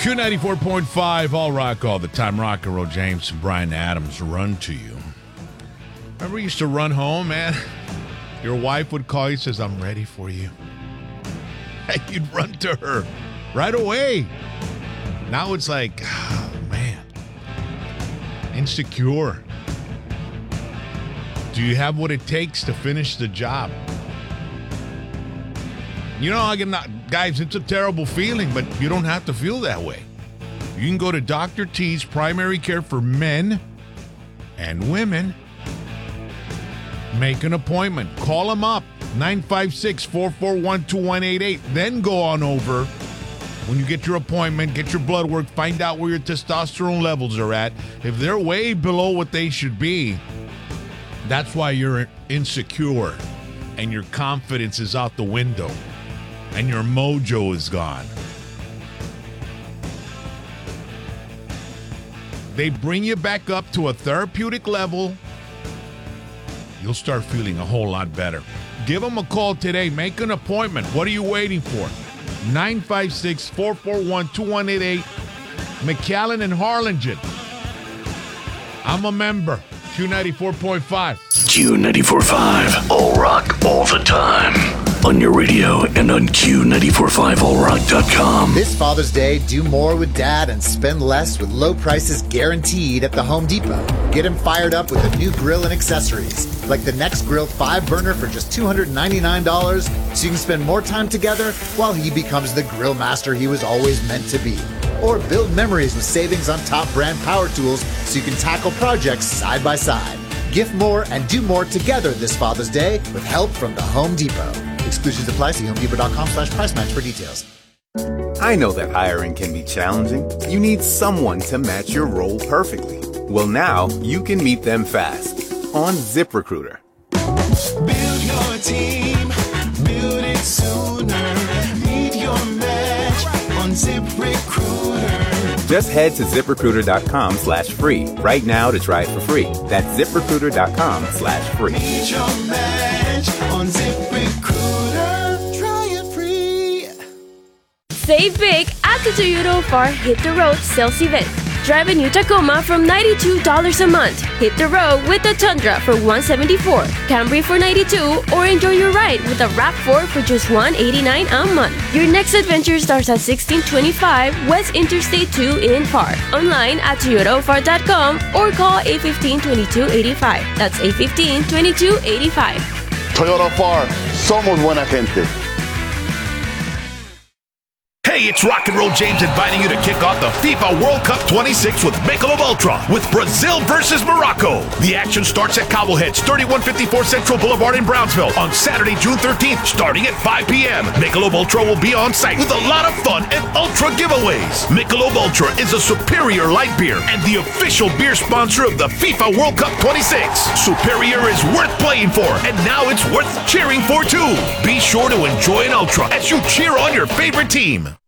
Q94.5, all rock all the time. Rock and Roll James and Brian Adams run to you. Remember you used to run home, man? Your wife would call you, says, I'm ready for you. And you'd run to her right away. Now it's like, oh, man, insecure. Do you have what it takes to finish the job? You know, guys, it's a terrible feeling, but you don't have to feel that way. You can go to Dr. T's Primary Care for men and women. Make an appointment. Call them up, 956-441-2188. Then go on over. When you get your appointment, get your blood work, find out where your testosterone levels are at. If they're way below what they should be, that's why you're insecure and your confidence is out the window and your mojo is gone. They bring you back up to a therapeutic level. You'll start feeling a whole lot better. Give them a call today. Make an appointment. What are you waiting for? 956-441-2188. McAllen and Harlingen. I'm a member. Q94.5. Q94.5. All rock all the time. On your radio and on Q945allrock.com. This Father's Day, do more with Dad and spend less with low prices guaranteed at the Home Depot. Get him fired up with a new grill and accessories, like the Next Grill 5-burner for just $299, so you can spend more time together while he becomes the grill master he was always meant to be. Or build memories with savings on top brand power tools so you can tackle projects side by side. Gift more and do more together this Father's Day with help from the Home Depot. Exclusions apply. See HomeDepot.com/price match for details. I know that hiring can be challenging. You need someone to match your role perfectly. Well, now you can meet them fast on ZipRecruiter. Build your team, build it sooner. Meet your match on ZipRecruiter. Just head to ZipRecruiter.com/free right now to try it for free. That's ZipRecruiter.com/free. Meet your match on ZipRecruiter. Try it free. Save big at the Toyota Far Hit the Road sales event. Drive a new Tacoma from $92 a month. Hit the road with the Tundra for $174, Camry for $92, or enjoy your ride with a RAV4 for just $189 a month. Your next adventure starts at 1625 West Interstate 2 in Far. Online at ToyotaFar.com or call 815-2285. That's 815-2285. Toyota Far, somos buena gente. Hey, it's Rock and Roll James inviting you to kick off the FIFA World Cup 26 with Michelob Ultra with Brazil versus Morocco. The action starts at Cobbleheads, 3154 Central Boulevard in Brownsville on Saturday, June 13th, starting at 5 p.m. Michelob Ultra will be on site with a lot of fun and Ultra giveaways. Michelob Ultra is a superior light beer and the official beer sponsor of the FIFA World Cup 26. Superior is worth playing for, and now it's worth cheering for too. Be sure to enjoy an Ultra as you cheer on your favorite team.